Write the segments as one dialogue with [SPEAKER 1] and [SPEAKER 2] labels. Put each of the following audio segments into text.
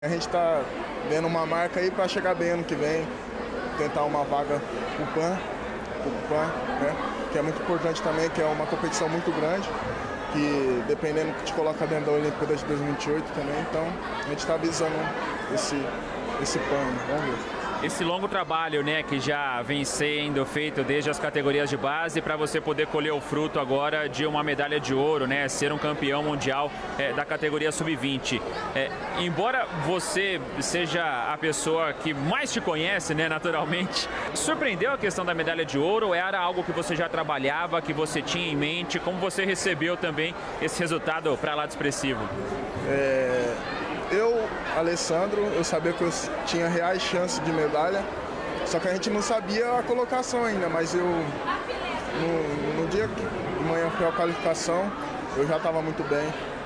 [SPEAKER 1] A gente está vendo uma marca aí para chegar bem ano que vem, tentar uma vaga pro PAN, né? Que é muito importante também, que é uma competição muito grande, que dependendo que te coloca dentro da Olimpíada de 2028 também, então a gente está visando esse PAN, vamos ver.
[SPEAKER 2] Esse longo trabalho, né, que já vem sendo feito desde as categorias de base para você poder colher o fruto agora de uma medalha de ouro, né, ser um campeão mundial da categoria sub-20. Embora você seja a pessoa que mais te conhece, né, naturalmente, surpreendeu a questão da medalha de ouro ou era algo que você já trabalhava, que você tinha em mente? Como você recebeu também esse resultado para lá de expressivo?
[SPEAKER 1] Eu, Alessandro, eu sabia que eu tinha reais chances de medalha, só que a gente não sabia a colocação ainda, mas eu, no dia que de manhã foi a qualificação, eu já estava muito bem.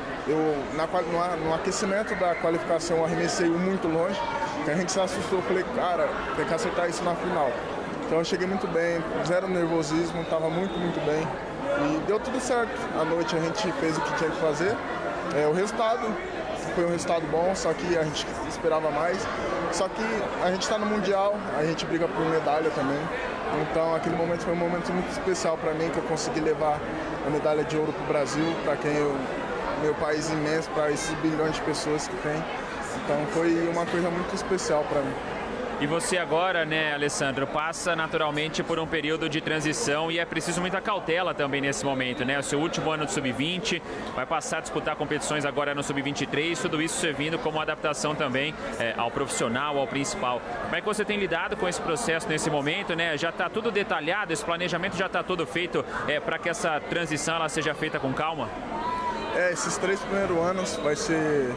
[SPEAKER 1] No aquecimento da qualificação, eu arremessei muito longe, que a gente se assustou, falei, cara, tem que acertar isso na final. Então eu cheguei muito bem, zero nervosismo, estava muito bem. E deu tudo certo. À noite a gente fez o que tinha que fazer. O resultado foi um resultado bom, só que a gente esperava mais. Só que a gente está no Mundial, a gente briga por medalha também. Então aquele momento foi um momento muito especial para mim, que eu consegui levar a medalha de ouro para o Brasil, para meu país imenso, para esses bilhões de pessoas que tem. Então foi uma coisa muito especial para mim.
[SPEAKER 2] E você agora, né, Alessandro, passa naturalmente por um período de transição e é preciso muita cautela também nesse momento, né? O seu último ano de sub-20, vai passar a disputar competições agora no sub-23, tudo isso servindo como adaptação também ao profissional, ao principal. Como é que você tem lidado com esse processo nesse momento, né? Já está tudo detalhado, esse planejamento já está todo feito para que essa transição ela seja feita com calma?
[SPEAKER 1] Esses 3 primeiros anos vai ser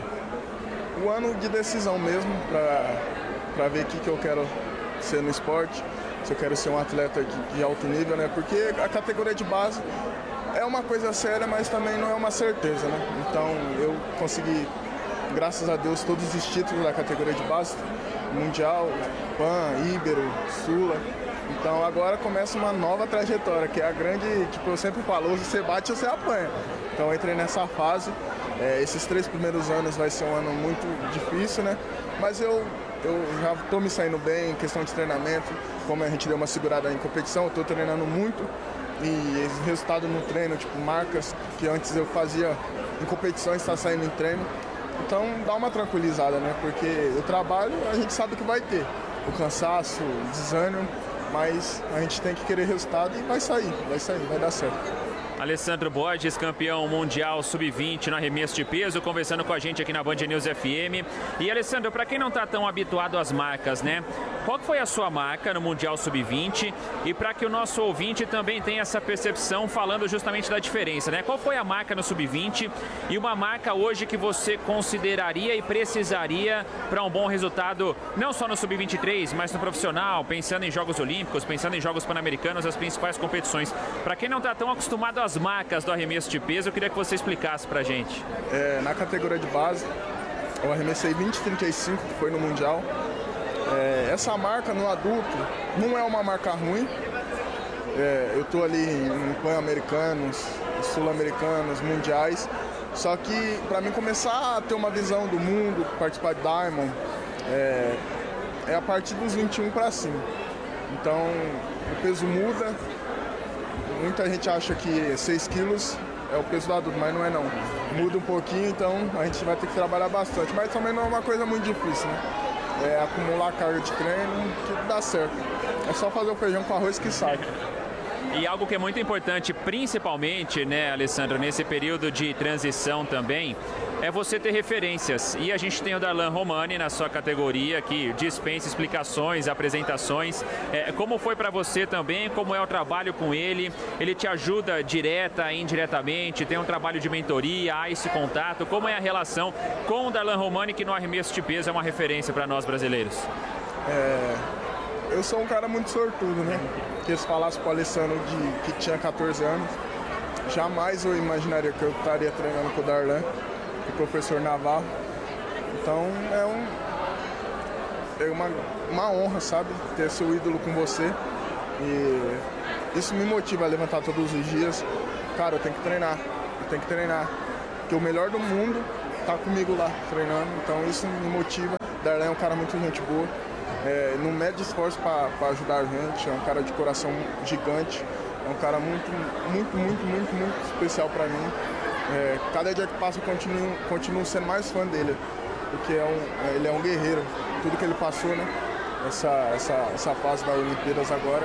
[SPEAKER 1] o ano de decisão mesmo, para ver o que eu quero ser no esporte, se eu quero ser um atleta de alto nível, né? Porque a categoria de base é uma coisa séria, mas também não é uma certeza, né? Então eu consegui, graças a Deus, todos os títulos da categoria de base, Mundial, PAN, Ibero, Sula. Então agora começa uma nova trajetória, que é a grande, tipo, eu sempre falo, ou você bate ou você apanha. Então eu entrei nessa fase, esses 3 primeiros anos vai ser um ano muito difícil, né? Mas eu já estou me saindo bem em questão de treinamento, como a gente deu uma segurada em competição, eu estou treinando muito e esse resultado no treino, tipo marcas que antes eu fazia em competições, está saindo em treino. Então dá uma tranquilizada, né? Porque o trabalho a gente sabe que vai ter, o cansaço, o desânimo, mas a gente tem que querer resultado e vai sair, vai dar certo.
[SPEAKER 2] Alessandro Borges, campeão mundial sub-20 no arremesso de peso, conversando com a gente aqui na Band News FM. E Alessandro, para quem não está tão habituado às marcas, né? Qual foi a sua marca no Mundial Sub-20? E para que o nosso ouvinte também tenha essa percepção, falando justamente da diferença, né? Qual foi a marca no Sub-20 e uma marca hoje que você consideraria e precisaria para um bom resultado, não só no Sub-23, mas no profissional, pensando em Jogos Olímpicos, pensando em Jogos Pan-Americanos, as principais competições. Para quem não está tão acostumado às marcas do arremesso de peso, eu queria que você explicasse para a gente.
[SPEAKER 1] Na categoria de base, eu arremessei 20,35, que foi no Mundial. Essa marca no adulto não é uma marca ruim. Eu estou ali em Pan-Americanos, Sul-Americanos, Mundiais. Só que para mim começar a ter uma visão do mundo, participar de Diamond, é a partir dos 21 para cima. Então o peso muda. Muita gente acha que 6 quilos é o peso do adulto, mas não é não. Muda um pouquinho, então a gente vai ter que trabalhar bastante. Mas também não é uma coisa muito difícil, né? Acumular carga de treino que dá certo. É só fazer o feijão com arroz que sai.
[SPEAKER 2] E algo que é muito importante, principalmente, né, Alessandro, nesse período de transição também, é você ter referências. E a gente tem o Darlan Romani na sua categoria, que dispensa explicações, apresentações. Como foi para você também? Como é o trabalho com ele? Ele te ajuda direta e indiretamente? Tem um trabalho de mentoria? Há esse contato? Como é a relação com o Darlan Romani, que no arremesso de peso é uma referência para nós brasileiros?
[SPEAKER 1] Eu sou um cara muito sortudo, né? Que se falasse para o Alessandro que tinha 14 anos, jamais eu imaginaria que eu estaria treinando com o Darlan, o professor Navarro. Então é uma honra, sabe? Ter seu ídolo com você. E isso me motiva a levantar todos os dias. Cara, eu tenho que treinar. Porque o melhor do mundo tá comigo lá treinando, então isso me motiva. Darlan é um cara muito gente boa, não mede esforço para ajudar a gente, é um cara de coração gigante, é um cara muito especial para mim. Cada dia que passa eu continuo sendo mais fã dele, porque ele é um guerreiro, tudo que ele passou, né? Essa fase das Olimpíadas agora,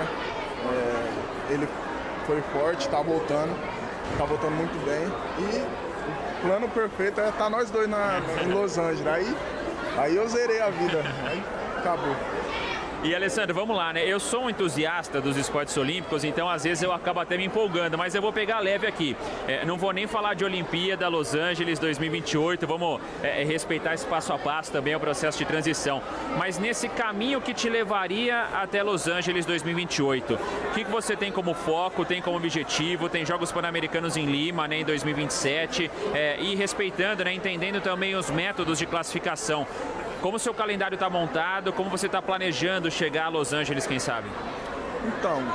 [SPEAKER 1] ele foi forte, tá voltando muito bem. E o plano perfeito é estar nós dois em Los Angeles. Aí eu zerei a vida, aí acabou.
[SPEAKER 2] E, Alessandro, vamos lá, né? Eu sou um entusiasta dos esportes olímpicos, então às vezes eu acabo até me empolgando, mas eu vou pegar leve aqui. Não vou nem falar de Olimpíada, Los Angeles 2028, vamos respeitar esse passo a passo também, o processo de transição. Mas nesse caminho que te levaria até Los Angeles 2028, o que você tem como foco, tem como objetivo? Tem Jogos Pan-Americanos em Lima, né, em 2027, e respeitando, né, entendendo também os métodos de classificação. Como o seu calendário está montado, como você está planejando chegar a Los Angeles, quem sabe?
[SPEAKER 1] Então,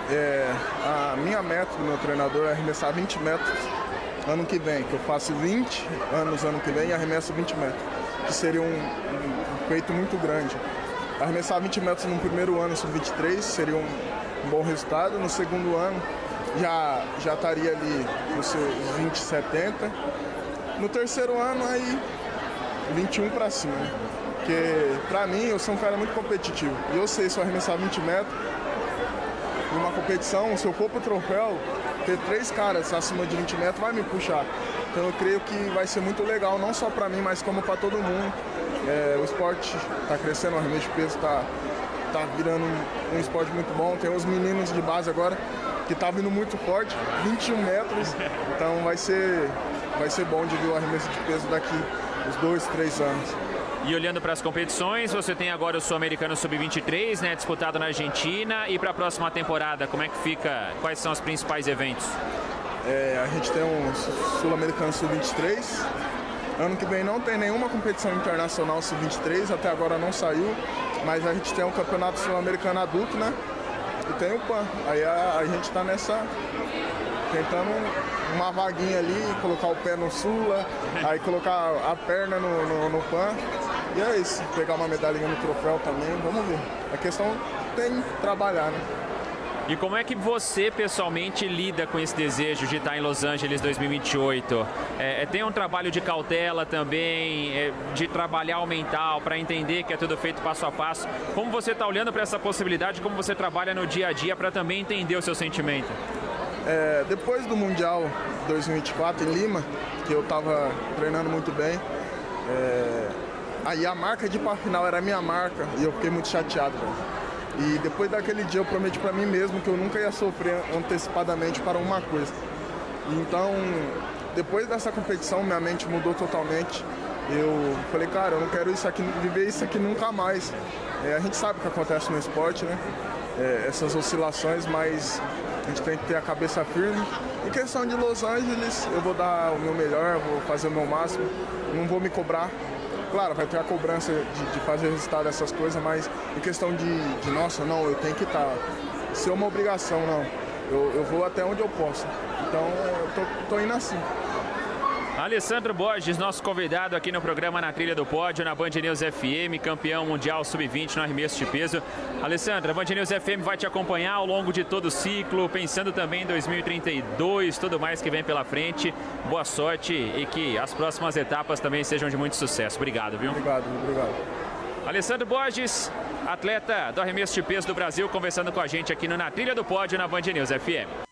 [SPEAKER 1] a minha meta do meu treinador é arremessar 20 metros ano que vem, que eu faço 20 anos ano que vem e arremesso 20 metros, que seria um feito muito grande. Arremessar 20 metros no primeiro ano, sub-23, seria um bom resultado. No segundo ano, já estaria ali nos seus 20, 70. No terceiro ano, aí 21 para cima, né? Porque, pra mim, eu sou um cara muito competitivo. E eu sei, se eu arremessar 20 metros, numa competição, se eu for pro troféu, ter 3 caras acima de 20 metros vai me puxar. Então eu creio que vai ser muito legal, não só pra mim, mas como pra todo mundo. O esporte tá crescendo, o arremesso de peso tá virando um esporte muito bom. Tem os meninos de base agora que tá vindo muito forte, 21 metros. Então vai ser bom de ver o arremesso de peso daqui uns 2, 3 anos.
[SPEAKER 2] E olhando para as competições, você tem agora o Sul-Americano Sub-23, né, disputado na Argentina. E para a próxima temporada, como é que fica? Quais são os principais eventos?
[SPEAKER 1] A gente tem um Sul-Americano Sub-23. Ano que vem não tem nenhuma competição internacional Sub-23, até agora não saiu. Mas a gente tem um Campeonato Sul-Americano Adulto, né? E tem o PAN. Aí a gente está tentando uma vaguinha ali, colocar o pé no Sula, aí colocar a perna no PAN. E é isso, pegar uma medalhinha no troféu também, vamos ver. A questão tem que trabalhar, né?
[SPEAKER 2] E como é que você, pessoalmente, lida com esse desejo de estar em Los Angeles 2028? Tem um trabalho de cautela também, de trabalhar o mental, para entender que é tudo feito passo a passo. Como você está olhando para essa possibilidade, como você trabalha no dia a dia para também entender o seu sentimento?
[SPEAKER 1] Depois do Mundial 2024 em Lima, que eu estava treinando muito bem, aí a marca de ir para a final era a minha marca e eu fiquei muito chateado, velho. E depois daquele dia eu prometi para mim mesmo que eu nunca ia sofrer antecipadamente para uma coisa. Então, depois dessa competição, minha mente mudou totalmente. Eu falei, cara, eu não quero viver isso aqui nunca mais. A gente sabe o que acontece no esporte, né? Essas oscilações, mas a gente tem que ter a cabeça firme. Em questão de Los Angeles, eu vou dar o meu melhor, vou fazer o meu máximo, não vou me cobrar. Claro, vai ter a cobrança de fazer resultado dessas coisas, mas em questão de nossa, não, eu tenho que estar. Isso é uma obrigação, não. Eu vou até onde eu posso. Então, eu tô indo assim.
[SPEAKER 2] Alessandro Borges, nosso convidado aqui no programa Na Trilha do Pódio, na Band News FM, campeão mundial sub-20 no arremesso de peso. Alessandro, a Band News FM vai te acompanhar ao longo de todo o ciclo, pensando também em 2032, tudo mais que vem pela frente. Boa sorte e que as próximas etapas também sejam de muito sucesso. Obrigado, viu?
[SPEAKER 1] Obrigado.
[SPEAKER 2] Alessandro Borges, atleta do arremesso de peso do Brasil, conversando com a gente aqui no Na Trilha do Pódio, na Band News FM.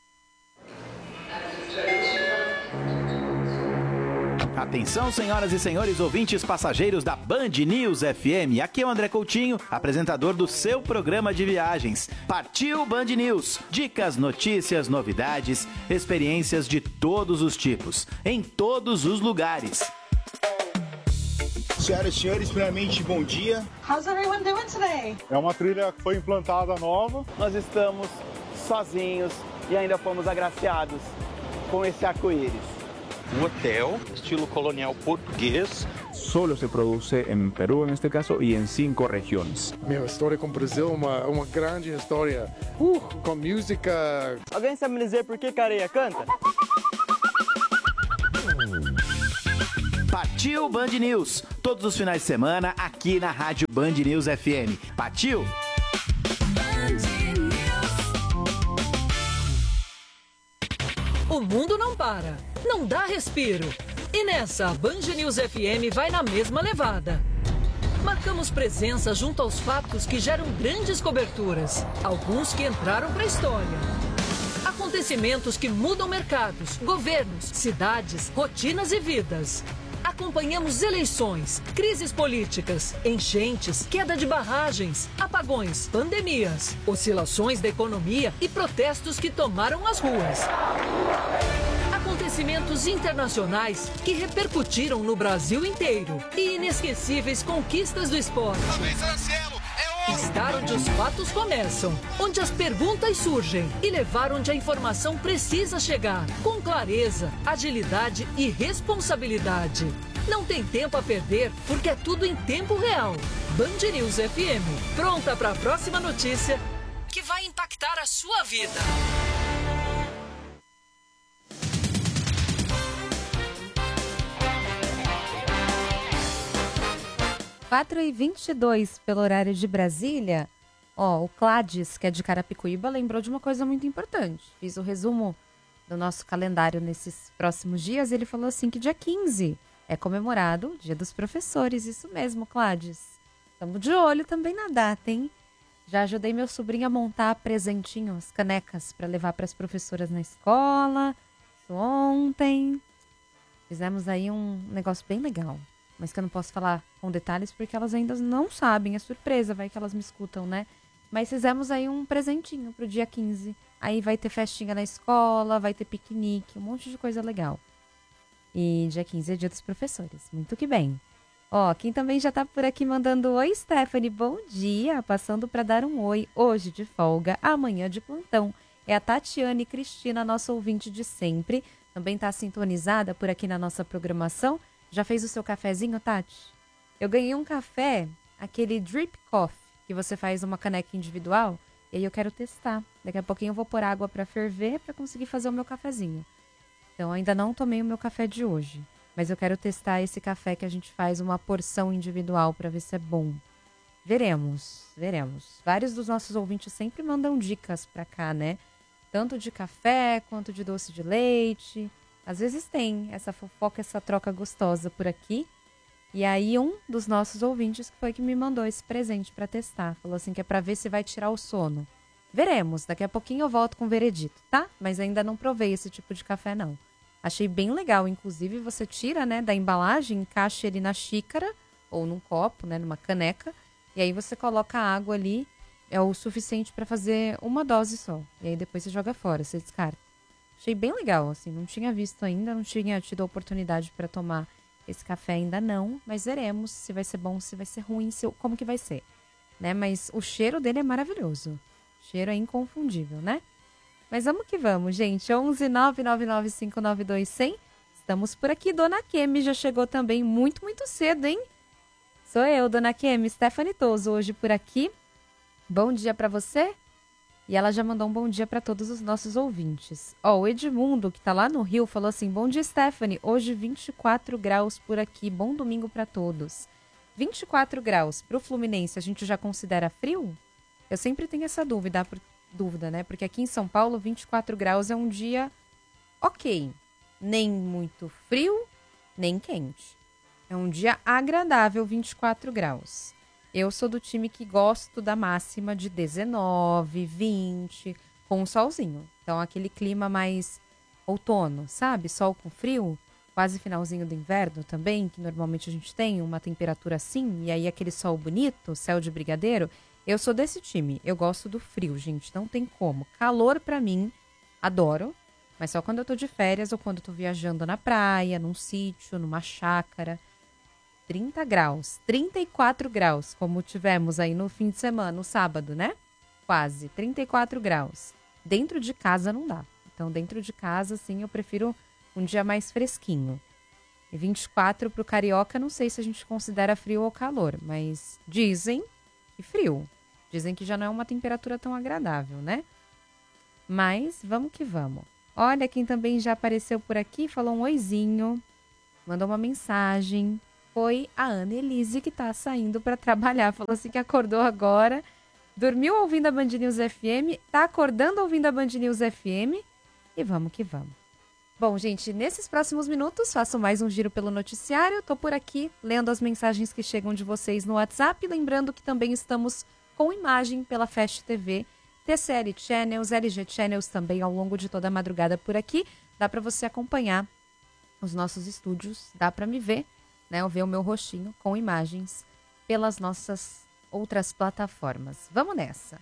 [SPEAKER 3] Atenção, senhoras e senhores ouvintes passageiros da Band News FM. Aqui é o André Coutinho, apresentador do seu programa de viagens. Partiu Band News. Dicas, notícias, novidades, experiências de todos os tipos, em todos os lugares.
[SPEAKER 4] Senhoras e senhores, primeiramente, bom dia.
[SPEAKER 5] How's everyone doing today?
[SPEAKER 6] É uma trilha que foi implantada nova.
[SPEAKER 7] Nós estamos sozinhos e ainda fomos agraciados com esse arco-íris.
[SPEAKER 8] Um hotel, estilo colonial português.
[SPEAKER 9] Solo se produce en Perú, en este caso, y en 5 regiones.
[SPEAKER 6] Minha história com o Brasil é uma grande história, com música.
[SPEAKER 7] Alguém sabe me dizer por que Careia canta?
[SPEAKER 3] Partiu Partiu Band News, todos os finais de semana aqui na Rádio Band News FM. Partiu!
[SPEAKER 10] O mundo não para, não dá respiro. E nessa, a Band News FM vai na mesma levada. Marcamos presença junto aos fatos que geram grandes coberturas, alguns que entraram para a história. Acontecimentos que mudam mercados, governos, cidades, rotinas e vidas. Acompanhamos eleições, crises políticas, enchentes, queda de barragens, apagões, pandemias, oscilações da economia e protestos que tomaram as ruas. Acontecimentos internacionais que repercutiram no Brasil inteiro e inesquecíveis conquistas do esporte. Estar onde os fatos começam, onde as perguntas surgem e levar onde a informação precisa chegar, com clareza, agilidade e responsabilidade. Não tem tempo a perder, porque é tudo em tempo real. Band News FM, pronta para a próxima notícia que vai impactar a sua vida.
[SPEAKER 11] Quatro e 22 pelo horário de Brasília. Ó, o Cladis, que é de Carapicuíba, lembrou de uma coisa muito importante. Fiz o resumo do nosso calendário nesses próximos dias. Ele falou assim que dia 15 é comemorado o Dia dos Professores. Isso mesmo, Cladis. Estamos de olho também na data, hein? Já ajudei meu sobrinho a montar presentinhos, canecas, para levar para as professoras na escola. Isso ontem. Fizemos aí um negócio bem legal. Mas que eu não posso falar com detalhes porque elas ainda não sabem. É surpresa, vai que elas me escutam, né? Mas fizemos aí um presentinho pro dia 15. Aí vai ter festinha na escola, vai ter piquenique, um monte de coisa legal. E dia 15 é Dia dos Professores. Muito que bem. Ó, quem também já tá por aqui mandando oi, Stephanie, bom dia. Passando para dar um oi, hoje de folga, amanhã de plantão. É a Tatiane Cristina, nossa ouvinte de sempre. Também tá sintonizada por aqui na nossa programação. Já fez o seu cafezinho, Tati? Eu ganhei um café, aquele drip coffee, que você faz uma caneca individual, e aí eu quero testar. Daqui a pouquinho eu vou pôr água para ferver para conseguir fazer o meu cafezinho. Então ainda não tomei o meu café de hoje, mas eu quero testar esse café que a gente faz uma porção individual para ver se é bom. Veremos. Vários dos nossos ouvintes sempre mandam dicas para cá, né? Tanto de café quanto de doce de leite. Às vezes tem essa fofoca, essa troca gostosa por aqui. E aí um dos nossos ouvintes foi que me mandou esse presente para testar. Falou assim que é para ver se vai tirar o sono. Veremos, daqui a pouquinho eu volto com o veredito, tá? Mas ainda não provei esse tipo de café, não. Achei bem legal, inclusive você tira, né, da embalagem, encaixa ele na xícara ou num copo, né, numa caneca. E aí você coloca a água ali, é o suficiente para fazer uma dose só. E aí depois você joga fora, você descarta. Achei bem legal, assim, não tinha visto ainda, não tinha tido a oportunidade para tomar esse café ainda não, mas veremos se vai ser bom, se vai ser ruim, como que vai ser, né? Mas o cheiro dele é maravilhoso, o cheiro é inconfundível, né? Mas vamos que vamos, gente, 11 999 592 100, estamos por aqui, Dona Kemi já chegou também muito cedo, hein? Sou eu, Dona Kemi, Stephanie Toso, hoje por aqui, bom dia para você. E ela já mandou um bom dia para todos os nossos ouvintes. Ó, o Edmundo, que tá lá no Rio, falou assim, bom dia, Stephanie, hoje 24 graus por aqui, bom domingo para todos. 24 graus pro Fluminense, a gente já considera frio? Eu sempre tenho essa dúvida, né? Porque aqui em São Paulo, 24 graus é um dia ok. Nem muito frio, nem quente. É um dia agradável, 24 graus. Eu sou do time que gosto da máxima de 19, 20, com um solzinho. Então, aquele clima mais outono, sabe? Sol com frio, quase finalzinho do inverno também, que normalmente a gente tem uma temperatura assim, e aí aquele sol bonito, céu de brigadeiro. Eu sou desse time. Eu gosto do frio, gente. Não tem como. Calor, pra mim, adoro. Mas só quando eu tô de férias ou quando eu tô viajando na praia, num sítio, numa chácara. 30 graus, 34 graus, como tivemos aí no fim de semana, no sábado, né? Quase, 34 graus. Dentro de casa não dá. Então, dentro de casa, sim, eu prefiro um dia mais fresquinho. E 24 pro carioca, não sei se a gente considera frio ou calor, mas dizem que frio. Dizem que já não é uma temperatura tão agradável, né? Mas vamos que vamos. Olha quem também já apareceu por aqui, falou um oizinho. mandou uma mensagem. Foi a Ana Elise que tá saindo para trabalhar. Falou assim que acordou agora, dormiu ouvindo a Band News FM, tá acordando ouvindo a Band News FM e vamos que vamos. Bom, gente, nesses próximos minutos faço mais um giro pelo noticiário. Tô por aqui lendo as mensagens que chegam de vocês no WhatsApp. Lembrando que também estamos com imagem pela Fast TV, TCL Channels, LG Channels também ao longo de toda a madrugada por aqui. Dá para você acompanhar os nossos estúdios, dá para me ver, né? Eu ver o meu rostinho com imagens pelas nossas outras plataformas. Vamos nessa!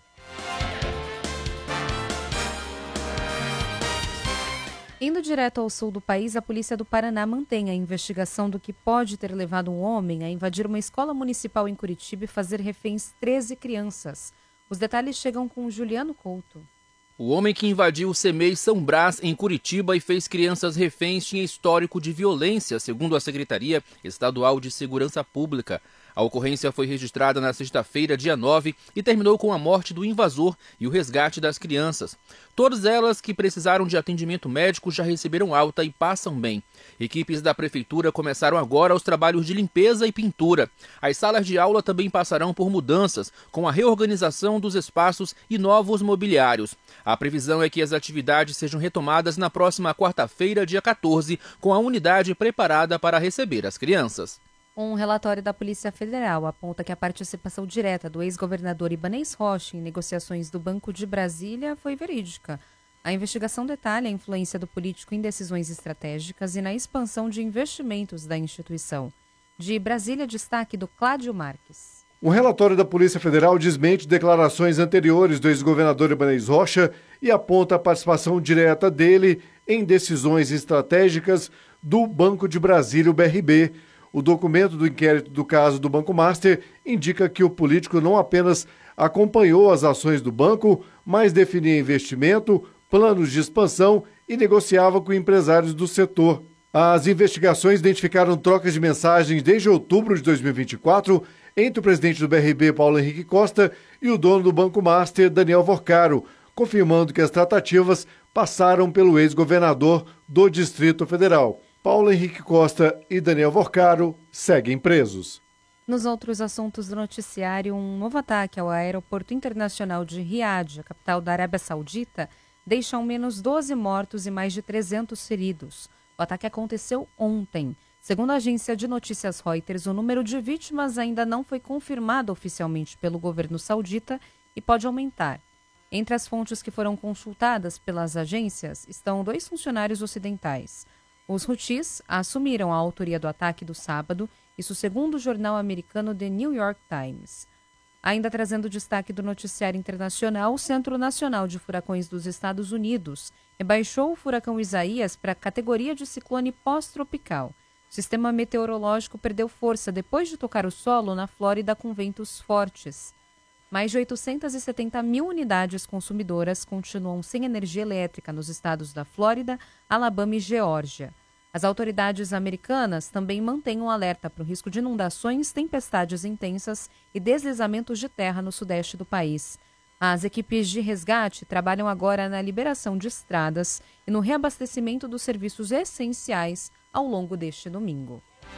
[SPEAKER 11] Indo direto ao sul do país, a polícia do Paraná mantém a investigação do que pode ter levado um homem a invadir uma escola municipal em Curitiba e fazer reféns 13 crianças. Os detalhes chegam com Juliano Couto.
[SPEAKER 12] O homem que invadiu o CEMEI São Brás, em Curitiba, e fez crianças reféns tinha histórico de violência, segundo a Secretaria Estadual de Segurança Pública. A ocorrência foi registrada na sexta-feira, dia 9, e terminou com a morte do invasor e o resgate das crianças. Todas elas que precisaram de atendimento médico já receberam alta e passam bem. Equipes da Prefeitura começaram agora os trabalhos de limpeza e pintura. As salas de aula também passarão por mudanças, com a reorganização dos espaços e novos mobiliários. A previsão é que as atividades sejam retomadas na próxima quarta-feira, dia 14, com a unidade preparada para receber as crianças.
[SPEAKER 11] Um relatório da Polícia Federal aponta que a participação direta do ex-governador Ibanez Rocha em negociações do Banco de Brasília foi verídica. A investigação detalha a influência do político em decisões estratégicas e na expansão de investimentos da instituição. De Brasília, destaque do Cláudio Marques.
[SPEAKER 13] Um relatório da Polícia Federal desmente declarações anteriores do ex-governador Ibanez Rocha e aponta a participação direta dele em decisões estratégicas do Banco de Brasília, o BRB. O documento do inquérito do caso do Banco Master indica que o político não apenas acompanhou as ações do banco, mas definia investimento, planos de expansão e negociava com empresários do setor. As investigações identificaram trocas de mensagens desde outubro de 2024 entre o presidente do BRB, Paulo Henrique Costa, e o dono do Banco Master, Daniel Vorcaro, confirmando que as tratativas passaram pelo ex-governador do Distrito Federal. Paulo Henrique Costa e Daniel Vorcaro seguem presos.
[SPEAKER 11] Nos outros assuntos do noticiário, um novo ataque ao aeroporto internacional de Riad, a capital da Arábia Saudita, deixa ao menos 12 mortos e mais de 300 feridos. O ataque aconteceu ontem. Segundo a agência de notícias Reuters, o número de vítimas ainda não foi confirmado oficialmente pelo governo saudita e pode aumentar. Entre as fontes que foram consultadas pelas agências estão 2 funcionários ocidentais. Os Houthis assumiram a autoria do ataque do sábado, isso segundo o jornal americano The New York Times. Ainda trazendo destaque do noticiário internacional, o Centro Nacional de Furacões dos Estados Unidos rebaixou o furacão Isaías para a categoria de ciclone pós-tropical. O sistema meteorológico perdeu força depois de tocar o solo na Flórida com ventos fortes. Mais de 870 mil unidades consumidoras continuam sem energia elétrica nos estados da Flórida, Alabama e Geórgia. As autoridades americanas também mantêm um alerta para o risco de inundações, tempestades intensas e deslizamentos de terra no sudeste do país. As equipes de resgate trabalham agora na liberação de estradas e no reabastecimento dos serviços essenciais ao longo deste domingo.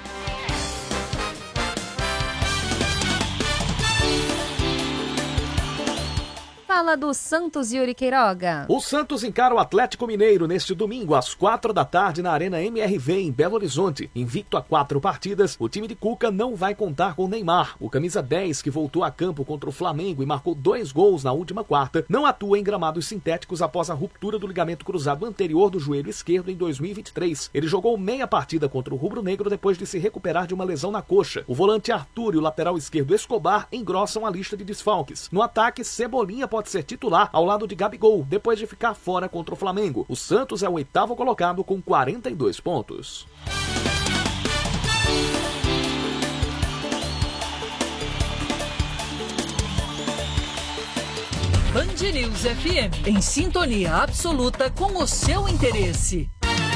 [SPEAKER 11] Fala do Santos, Yuri Queiroga.
[SPEAKER 14] O Santos encara o Atlético Mineiro neste domingo às 4h da Arena MRV em Belo Horizonte. Invicto a 4 partidas, o time de Cuca não vai contar com Neymar. O camisa 10, que voltou a campo contra o Flamengo e marcou 2 gols na última quarta, não atua em gramados sintéticos após a ruptura do ligamento cruzado anterior do joelho esquerdo em 2023. Ele jogou meia partida contra o rubro-negro depois de se recuperar de uma lesão na coxa. O volante Arthur e o lateral esquerdo Escobar engrossam a lista de desfalques. No ataque, Cebolinha pode ser titular ao lado de Gabigol, depois de ficar fora contra o Flamengo. O Santos é o 8º colocado com 42 pontos.
[SPEAKER 10] Band News FM, em sintonia absoluta com o seu interesse.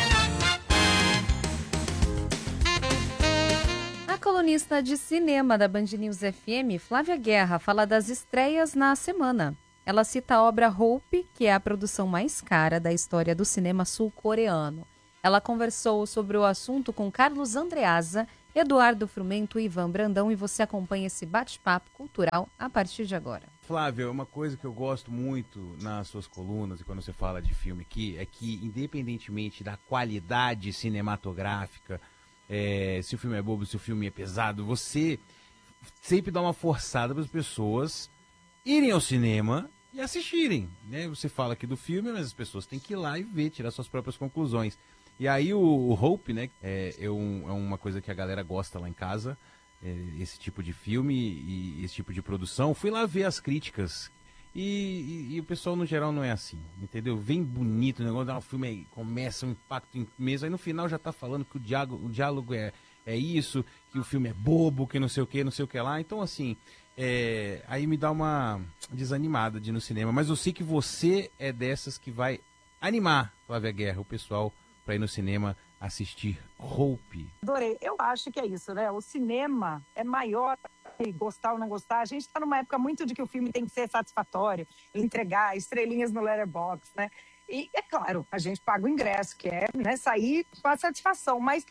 [SPEAKER 11] A colunista de cinema da Band News FM, Flávia Guerra, fala das estreias na semana. Ela cita a obra Hope, que é a produção mais cara da história do cinema sul-coreano. Ela conversou sobre o assunto com Carlos Andreasa, Eduardo Frumento e Ivan Brandão, e você acompanha esse bate-papo cultural a partir de agora.
[SPEAKER 15] Flávia, uma coisa que eu gosto muito nas suas colunas e quando você fala de filme aqui, é que independentemente da qualidade cinematográfica, se o filme é bobo, se o filme é pesado, você sempre dá uma forçada para as pessoas irem ao cinema e assistirem, né? Você fala aqui do filme, mas as pessoas têm que ir lá e ver, tirar suas próprias conclusões. E aí o Hope, né, é uma coisa que a galera gosta lá em casa, esse tipo de filme e esse tipo de produção. Fui lá ver as críticas e o pessoal no geral não é assim, entendeu? Vem bonito o negócio, o filme aí começa um impacto mesmo, aí no final já tá falando que o diálogo é isso, que o filme é bobo, que não sei o que lá. Então assim, aí me dá uma desanimada de ir no cinema, mas eu sei que você é dessas que vai animar, Flávia Guerra, o pessoal para ir no cinema assistir Hope.
[SPEAKER 16] Adorei. Eu acho que é isso, né? O cinema é maior que gostar ou não gostar. A gente está numa época muito de que o filme tem que ser satisfatório, entregar estrelinhas no Letterboxd, né? E, é claro, a gente paga o ingresso, que é, né, sair com a satisfação. Mas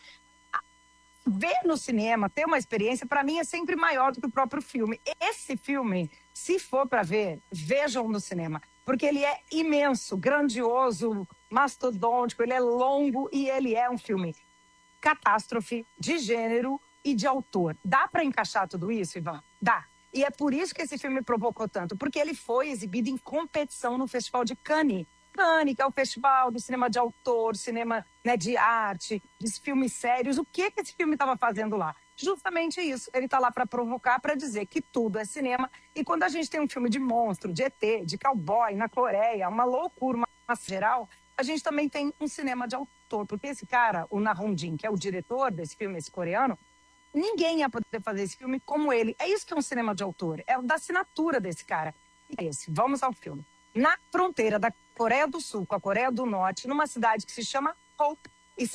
[SPEAKER 16] ver no cinema, ter uma experiência, para mim é sempre maior do que o próprio filme. Esse filme, se for para ver, vejam no cinema. Porque ele é imenso, grandioso, mastodôntico, ele é longo e ele é um filme catástrofe, de gênero e de autor. Dá para encaixar tudo isso, Ivan? Dá. E é por isso que esse filme provocou tanto, porque ele foi exibido em competição no Festival de Cannes. Cannes, que é o festival do cinema de autor, cinema, né, de arte, de filmes sérios. O que esse filme estava fazendo lá? Justamente isso. Ele está lá para provocar, para dizer que tudo é cinema. E quando a gente tem um filme de monstro, de ET, de cowboy na Coreia, uma loucura, uma geral, a gente também tem um cinema de autor. Porque esse cara, o Na Hong-jin, que é o diretor desse filme, esse coreano, ninguém ia poder fazer esse filme como ele. É isso que é um cinema de autor. É da assinatura desse cara. E é esse. Vamos ao filme. Na fronteira da Coreia do Sul com a Coreia do Norte, numa cidade que se chama Hope,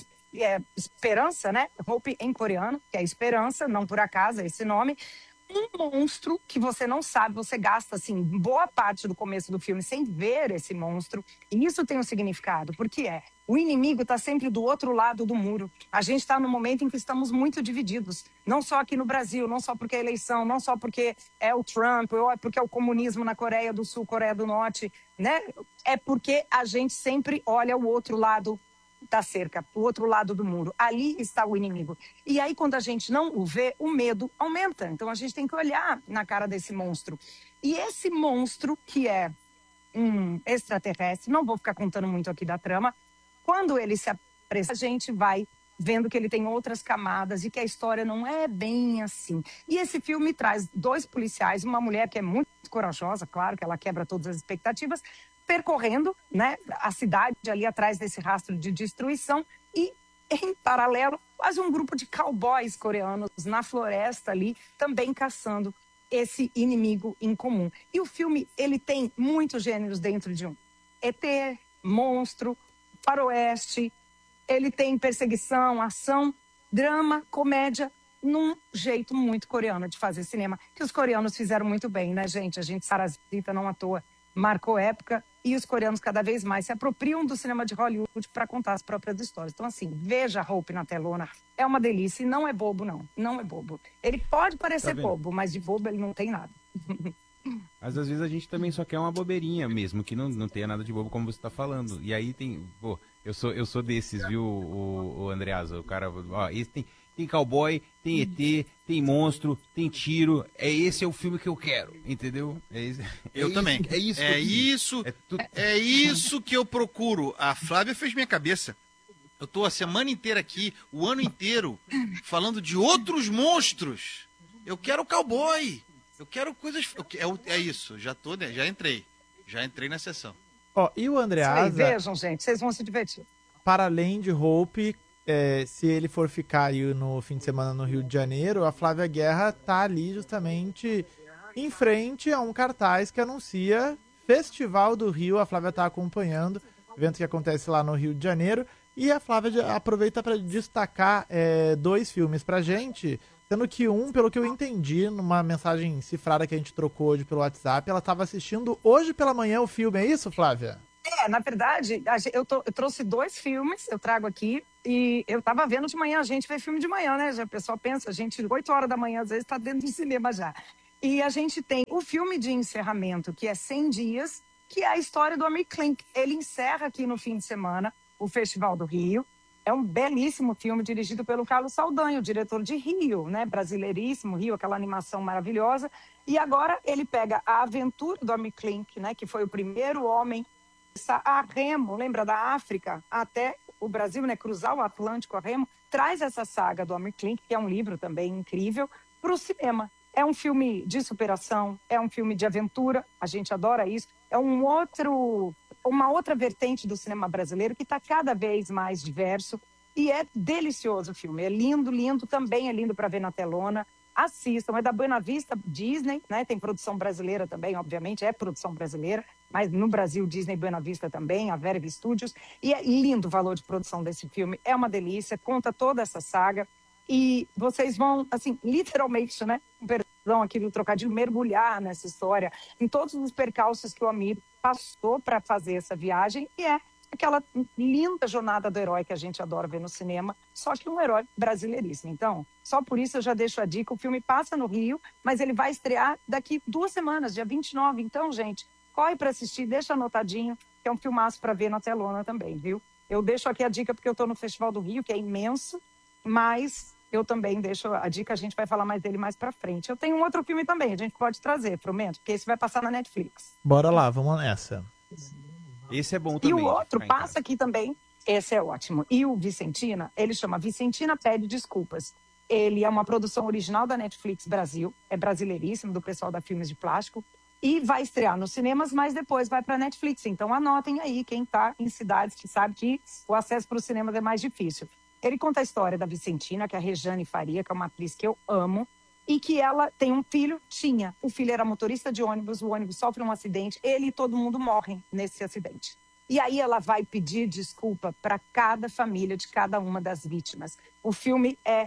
[SPEAKER 16] Esperança, né? Hope em coreano, que é esperança, não por acaso é esse nome. Um monstro que você não sabe, você gasta, assim, boa parte do começo do filme sem ver esse monstro. E isso tem um significado, porque o inimigo está sempre do outro lado do muro. A gente está no momento em que estamos muito divididos. Não só aqui no Brasil, não só porque é eleição, não só porque é o Trump, ou é porque é o comunismo na Coreia do Sul, Coreia do Norte, né? É porque a gente sempre olha o outro lado da cerca, o outro lado do muro. Ali está o inimigo. E aí, quando a gente não o vê, o medo aumenta. Então, a gente tem que olhar na cara desse monstro. E esse monstro, que é um extraterrestre, não vou ficar contando muito aqui da trama, quando ele se apresenta, a gente vai vendo que ele tem outras camadas e que a história não é bem assim. E esse filme traz 2 policiais, uma mulher que é muito corajosa, claro que ela quebra todas as expectativas, percorrendo, né, a cidade ali atrás desse rastro de destruição e, em paralelo, quase um grupo de cowboys coreanos na floresta ali, também caçando esse inimigo em comum. E o filme, ele tem muitos gêneros dentro de um. ET, monstro, faroeste, ele tem perseguição, ação, drama, comédia, num jeito muito coreano de fazer cinema, que os coreanos fizeram muito bem, né, gente? A gente, Parasita, não à toa, marcou época, e os coreanos cada vez mais se apropriam do cinema de Hollywood para contar as próprias histórias. Então, assim, veja Hope na telona, é uma delícia e não é bobo, não. Não é bobo. Ele pode parecer bobo, mas de bobo ele não tem nada.
[SPEAKER 15] Mas às vezes a gente também só quer uma bobeirinha mesmo, que não tenha nada de bobo como você tá falando. E aí tem... Pô, eu sou desses, viu, o Andreasa? O cara... Ó, esse tem cowboy, tem ET, tem monstro, tem tiro. Esse é o filme que eu quero, entendeu?
[SPEAKER 17] Eu também.
[SPEAKER 15] É isso.
[SPEAKER 17] É isso que eu procuro. A Flávia fez minha cabeça. Eu tô a semana inteira aqui, o ano inteiro, falando de outros monstros. Eu quero cowboy. Eu quero coisas... É isso, já entrei. Já entrei na sessão.
[SPEAKER 18] Ó, e o Andreasa...
[SPEAKER 16] Vejam, gente, vocês vão se divertir.
[SPEAKER 18] Para além de Hope... se ele for ficar aí no fim de semana no Rio de Janeiro, a Flávia Guerra tá ali justamente em frente a um cartaz que anuncia Festival do Rio. A Flávia tá acompanhando o evento que acontece lá no Rio de Janeiro, e a Flávia aproveita para destacar 2 filmes pra gente, sendo que um, pelo que eu entendi, numa mensagem cifrada que a gente trocou hoje pelo WhatsApp, ela estava assistindo hoje pela manhã o filme, é isso, Flávia?
[SPEAKER 16] Na verdade, eu trouxe 2 filmes, eu trago aqui, e eu tava vendo de manhã, a gente vê filme de manhã, né? Já o pessoal pensa, a gente, 8 horas da manhã, às vezes tá dentro do cinema já. E a gente tem o filme de encerramento, que é 100 Dias, que é a história do Amir Klink. Ele encerra aqui no fim de semana o Festival do Rio. É um belíssimo filme dirigido pelo Carlos Saldanha, o diretor de Rio, né? Brasileiríssimo, Rio, aquela animação maravilhosa. E agora ele pega a aventura do Amir Klink, né? Que foi o primeiro homem a remo, lembra, da África até o Brasil, né? Cruzar o Atlântico a remo. Traz essa saga do Amir Klink, que é um livro também incrível, para o cinema. É um filme de superação, é um filme de aventura, a gente adora isso. É uma outra vertente do cinema brasileiro que está cada vez mais diverso e é delicioso o filme. É lindo, lindo, também é lindo para ver na telona. Assistam, é da Buena Vista Disney, né? Tem produção brasileira também, obviamente, é produção brasileira, mas no Brasil, Disney Buena Vista também, a Verve Studios. E é lindo o valor de produção desse filme, é uma delícia, conta toda essa saga. E vocês vão, assim, literalmente, né? Perdão aqui do trocadilho, mergulhar nessa história, em todos os percalços que o Amir passou para fazer essa viagem. E é aquela linda jornada do herói que a gente adora ver no cinema, só que um herói brasileiríssimo. Então, só por isso eu já deixo a dica. O filme passa no Rio, mas ele vai estrear daqui 2 semanas, dia 29. Então, gente, corre para assistir, deixa anotadinho, que é um filmaço para ver na telona também, viu? Eu deixo aqui a dica porque eu estou no Festival do Rio, que é imenso, mas eu também deixo a dica, a gente vai falar mais dele mais pra frente. Eu tenho um outro filme também, a gente pode trazer, prometo, porque esse vai passar na Netflix.
[SPEAKER 18] Bora lá, vamos nessa.
[SPEAKER 15] Esse é bom também.
[SPEAKER 16] E o outro passa aqui também, esse é ótimo. E o Vicentina, ele chama Vicentina Pede Desculpas. Ele é uma produção original da Netflix Brasil, é brasileiríssimo, do pessoal da Filmes de Plástico, e vai estrear nos cinemas, mas depois vai pra Netflix. Então anotem aí, quem tá em cidades que sabe que o acesso para os cinemas é mais difícil. Ele conta a história da Vicentina, que é a Rejane Faria, que é uma atriz que eu amo, e que ela tem um filho, o filho era motorista de ônibus, o ônibus sofre um acidente, ele e todo mundo morrem nesse acidente. E aí ela vai pedir desculpa para cada família de cada uma das vítimas. O filme é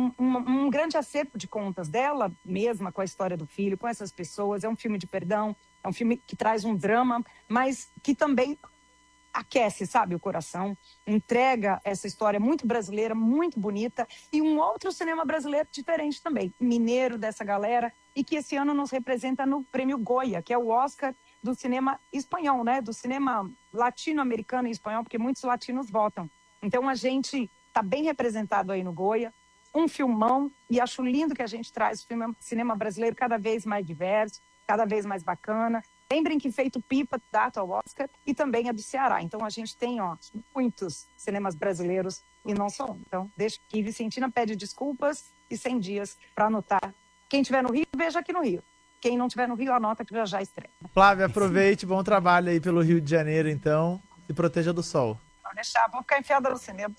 [SPEAKER 16] um grande acerto de contas dela mesma, com a história do filho, com essas pessoas. É um filme de perdão, é um filme que traz um drama, mas que também aquece, sabe, o coração, entrega essa história muito brasileira, muito bonita, e um outro cinema brasileiro diferente também, mineiro dessa galera, e que esse ano nos representa no Prêmio Goya, que é o Oscar do cinema espanhol, né, do cinema latino-americano e espanhol, porque muitos latinos votam. Então a gente tá bem representado aí no Goya, um filmão, e acho lindo que a gente traz o cinema brasileiro cada vez mais diverso, cada vez mais bacana. Lembrem que Feito Pipa data ao Oscar e também é do Ceará. Então a gente tem muitos cinemas brasileiros e não só um. Então deixa aqui, Vicentina Pede Desculpas e 100 Dias para anotar. Quem estiver no Rio, veja aqui no Rio. Quem não estiver no Rio, anota que já estreia.
[SPEAKER 18] Flávia, aproveite, bom trabalho aí pelo Rio de Janeiro, então. Se proteja do sol.
[SPEAKER 16] Vou deixar, vou ficar enfiada no cinema.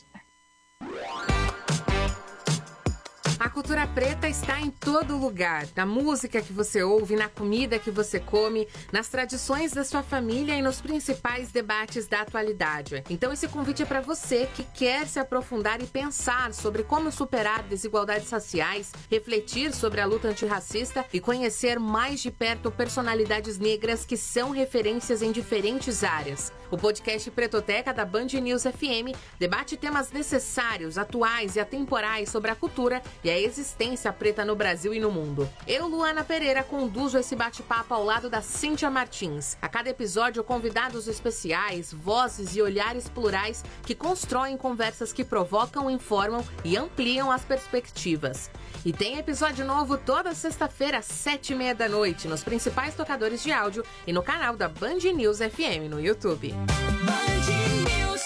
[SPEAKER 19] A cultura preta está em todo lugar, na música que você ouve, na comida que você come, nas tradições da sua família e nos principais debates da atualidade. Então esse convite é para você que quer se aprofundar e pensar sobre como superar desigualdades raciais, refletir sobre a luta antirracista e conhecer mais de perto personalidades negras que são referências em diferentes áreas. O podcast Pretoteca da Band News FM debate temas necessários, atuais e atemporais sobre a cultura e a existência preta no Brasil e no mundo. Eu, Luana Pereira, conduzo esse bate-papo ao lado da Cíntia Martins. A cada episódio, convidados especiais, vozes e olhares plurais que constroem conversas que provocam, informam e ampliam as perspectivas. E tem episódio novo toda sexta-feira às 7h30 da noite, nos principais tocadores de áudio e no canal da Band News FM no YouTube.
[SPEAKER 10] Band News.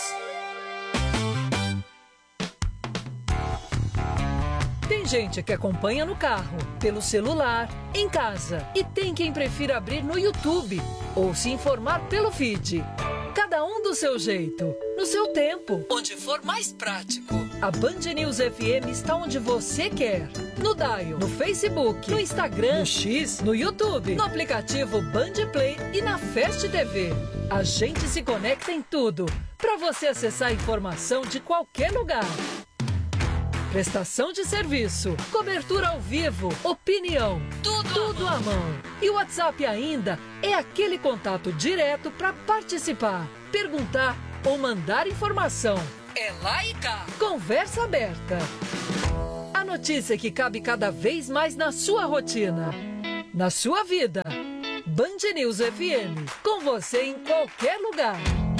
[SPEAKER 10] Tem gente que acompanha no carro, pelo celular, em casa. E tem quem prefira abrir no YouTube ou se informar pelo feed. Cada um do seu jeito, no seu tempo, onde for mais prático. A Band News FM está onde você quer. No Dial, no Facebook, no Instagram, no X, no YouTube, no aplicativo Band Play e na Fast TV. A gente se conecta em tudo, para você acessar a informação de qualquer lugar. Prestação de serviço, cobertura ao vivo, opinião, tudo à mão. E o WhatsApp ainda é aquele contato direto para participar, perguntar ou mandar informação. É lá e cá. Conversa aberta. A notícia que cabe cada vez mais na sua rotina, na sua vida. Band News FM, com você em qualquer lugar.